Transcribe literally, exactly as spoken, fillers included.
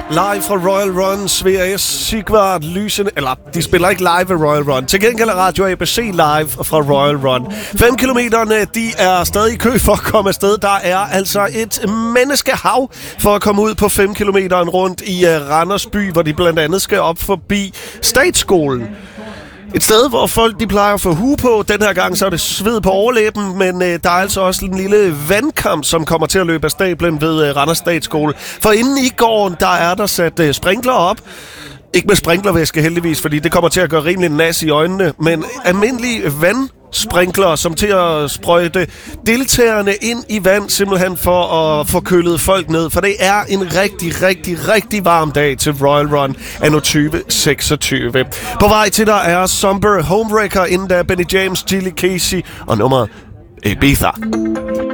live fra Royal Run, V R S, Sigvard, Lysende... Eller, de spiller ikke live ved Royal Run. Til gengæld er Radio A B C live fra Royal Run. Fem kilometerne, de er stadig i kø for at komme afsted. Der er altså et menneskehav for at komme ud på fem kilometeren rundt i uh, Randers by, hvor de blandt andet skal op forbi Statsskolen. Et sted, hvor folk de plejer at få hue på. Den her gang så er det sved på overlæben, men øh, der er altså også en lille vandkamp, som kommer til at løbe af stablen ved øh, Randers Statsskole. For inden i gården, der er der sat øh, sprinkler op. Ikke med sprinklervæske heldigvis, fordi det kommer til at gøre rimelig nas i øjnene, men almindelige vandsprinkler, som til at sprøjte deltagerne ind i vand, simpelthen for at få kølet folk ned. For det er en rigtig, rigtig, rigtig varm dag til Royal Run anno tyve seksogtyve. På vej til der er Somber Homewrecker, inden der Benny James, Gilly Casey og nummer Ibiza.